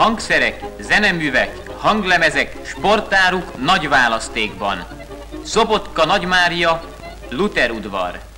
hangszerek, zeneművek, hanglemezek, sportáruk nagy választékban. Szobotka Nagymária, Luther udvar.